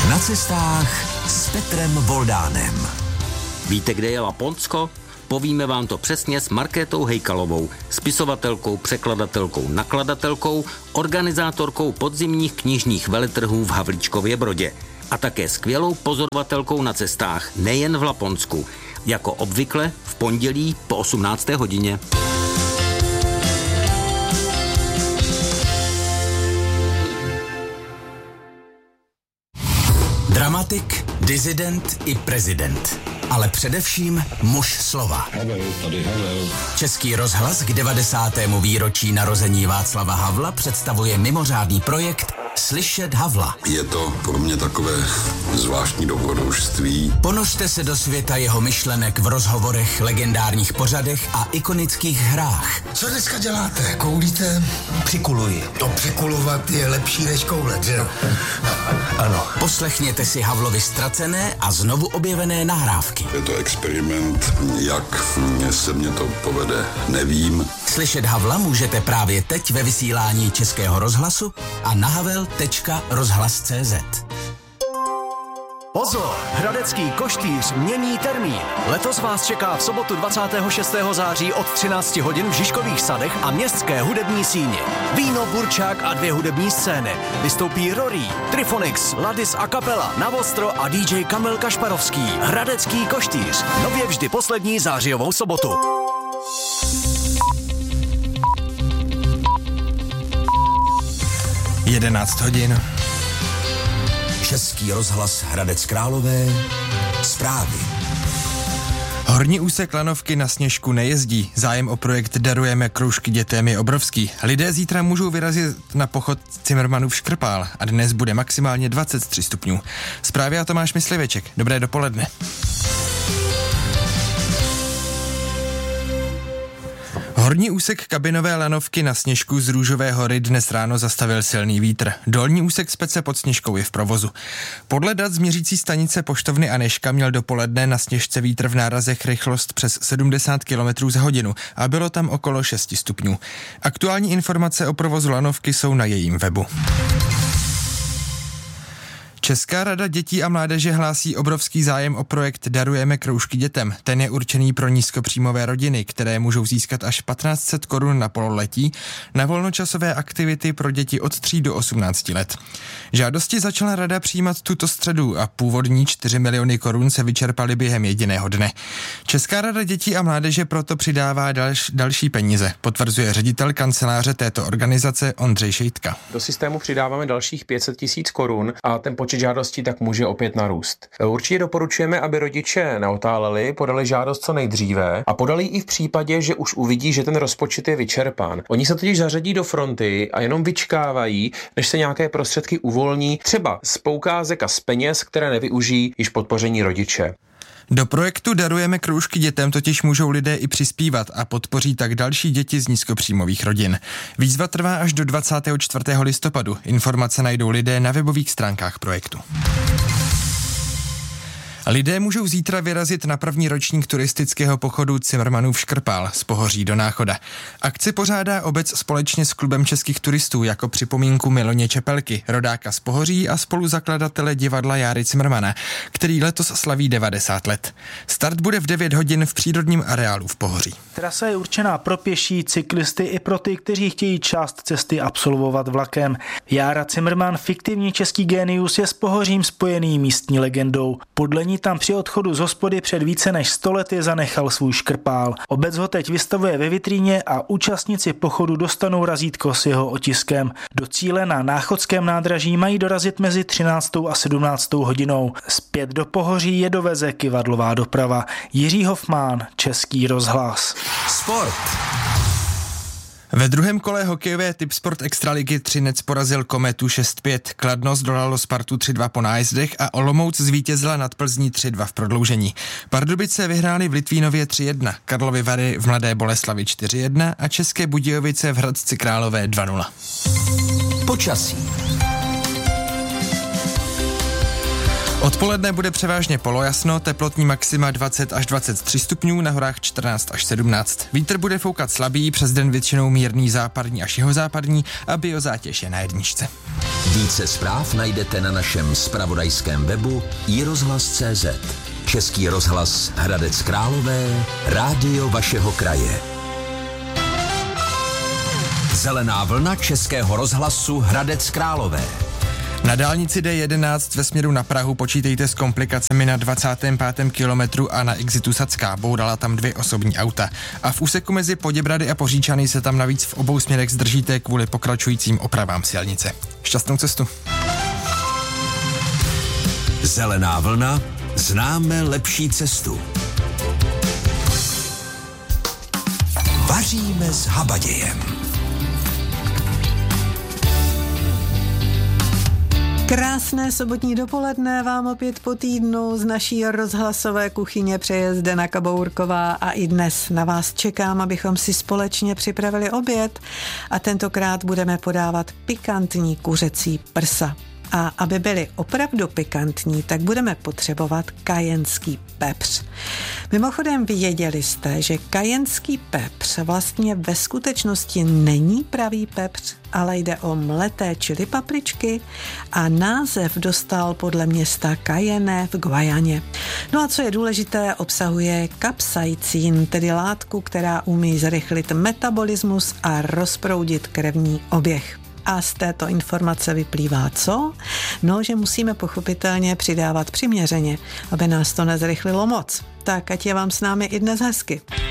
Na cestách s Petrem Voldánem. Víte, kde je Laponsko? Povíme vám to přesně s Markétou Hejkalovou, spisovatelkou, překladatelkou, nakladatelkou, organizátorkou podzimních knižních veletrhů v Havlíčkově Brodě a také skvělou pozorovatelkou na cestách nejen v Laponsku. Jako obvykle v pondělí po 18. hodině. Dramatik, disident i prezident. Ale především muž slova. Havel, tady Havel. Český rozhlas k 90. výročí narození Václava Havla představuje mimořádný projekt Slyšet Havla. Je to pro mě takové zvláštní dobrodružství. Ponořte se do světa jeho myšlenek v rozhovorech, legendárních pořadech a ikonických hrách. Co dneska děláte? Koulíte? Přikuluji. To přikulovat je lepší než koulet, že? Ano. Poslechněte si Havlovi ztracené a znovu objevené nahrávky. Je to experiment, jak se mě to povede, nevím. Slyšet Havla můžete právě teď ve vysílání Českého rozhlasu a na havel.rozhlas.cz. Pozor! Hradecký koštýř mění termín. Letos vás čeká v sobotu 26. září od 13 hodin v Žižkových sadech a Městské hudební síni. Víno, burčák a 2 hudební scény. Vystoupí Rory, Trifonix, Ladis a kapela, Navostro a DJ Kamil Kašparovský. Hradecký koštýř. Nově vždy poslední zářijovou sobotu. Jedenáct hodin. Český rozhlas Hradec Králové. Zprávy. Horní úsek lanovky na Sněžku nejezdí. Zájem o projekt Darujeme kroužky dětem je obrovský. Lidé zítra můžou vyrazit na pochod Cimrmanův Škrpál a dnes bude maximálně 23 stupňů. Zprávy a Tomáš Mysliveček. Dobré dopoledne. Horní úsek kabinové lanovky na Sněžku z Růžové hory dnes ráno zastavil silný vítr. Dolní úsek Spece pod Sněžkou je v provozu. Podle dat z měřící stanice poštovny Anežka měl dopoledne na Sněžce vítr v nárazech rychlost přes 70 km za hodinu a bylo tam okolo 6 stupňů. Aktuální informace o provozu lanovky jsou na jejím webu. Česká rada dětí a mládeže hlásí obrovský zájem o projekt Darujeme kroužky dětem. Ten je určený pro nízkopříjmové rodiny, které můžou získat až 1500 korun na pololetí na volnočasové aktivity pro děti od 3 do 18 let. Žádosti začala rada přijímat tuto středu a původní 4 miliony korun se vyčerpaly během jediného dne. Česká rada dětí a mládeže proto přidává další peníze, potvrzuje ředitel kanceláře této organizace Ondřej Šejtka. Do systému přidáváme dalších 500 000 korun a ten počet žádostí tak může opět narůst. Určitě doporučujeme, aby rodiče neotáleli, podali žádost co nejdříve a podali ji i v případě, že už uvidí, že ten rozpočet je vyčerpán. Oni se totiž zařadí do fronty a jenom vyčkávají, než se nějaké prostředky uvolní, třeba z poukázek a z peněz, které nevyužijí již podpoření rodiče. Do projektu Darujeme kroužky dětem totiž můžou lidé i přispívat a podpoří tak další děti z nízkopříjmových rodin. Výzva trvá až do 24. listopadu. Informace najdou lidé na webových stránkách projektu. Lidé můžou zítra vyrazit na první ročník turistického pochodu Cimrmanův Škrpál z Pohoří do Náchoda. Akci pořádá obec společně s klubem českých turistů jako připomínku Miloně Čepelky, rodáka z Pohoří a spoluzakladatele divadla Járy Cimrmana, který letos slaví 90 let. Start bude v 9 hodin v přírodním areálu v Pohoří. Trasa je určená pro pěší, cyklisty i pro ty, kteří chtějí část cesty absolvovat vlakem. Jára Cimrman, fiktivní český génius, je s Pohořím spojený místní legendou. Podle ní tam při odchodu z hospody před více než 100 lety zanechal svůj škrpál. Obec ho teď vystavuje ve vitríně a účastníci pochodu dostanou razítko s jeho otiskem. Do cíle na Náchodském nádraží mají dorazit mezi 13. a 17. hodinou. Zpět do Pohoří je doveze kyvadlová doprava. Jiří Hofmán, Český rozhlas. Sport. Ve druhém kole hokejové Tipsport Extraligy Třinec porazil Kometu 6-5, Kladno zdolalo Spartu 3-2 po nájezdech a Olomouc zvítězila nad Plzní 3-2 v prodloužení. Pardubice vyhrály v Litvínově 3-1, Karlovy Vary v Mladé Boleslavi 4-1 a České Budějovice v Hradci Králové 2-0. Počasí. Odpoledne bude převážně polojasno, teplotní maxima 20 až 23 stupňů, na horách 14 až 17. Vítr bude foukat slabý, přes den většinou mírný západní až jihozápadní a biozátěž je na 1. Více zpráv najdete na našem zpravodajském webu iRozhlas.cz. Český rozhlas Hradec Králové, rádio vašeho kraje. Zelená vlna Českého rozhlasu Hradec Králové. Na dálnici D11 ve směru na Prahu počítejte s komplikacemi na 25. kilometru a na exitu Sacká. Bourala tam 2 osobní auta. A v úseku mezi Poděbrady a Poříčany se tam navíc v obou směrech zdržíte kvůli pokračujícím opravám silnice. Šťastnou cestu. Zelená vlna, známe lepší cestu. Vaříme s habadějem. Krásné sobotní dopoledne vám opět po týdnu z naší rozhlasové kuchyně přeje Zdena Kabourková a i dnes na vás čekám, abychom si společně připravili oběd a tentokrát budeme podávat pikantní kuřecí prsa. A aby byly opravdu pikantní, tak budeme potřebovat kajenský pepř. Mimochodem věděli jste, že kajenský pepř vlastně ve skutečnosti není pravý pepř, ale jde o mleté čili papričky a název dostal podle města Cayenne v Guajaně. No a co je důležité, obsahuje kapsaicín, tedy látku, která umí zrychlit metabolismus a rozproudit krevní oběh. A z této informace vyplývá co? No, že musíme pochopitelně přidávat přiměřeně, aby nás to nezrychlilo moc. Tak ať je vám s námi i dnes hezky.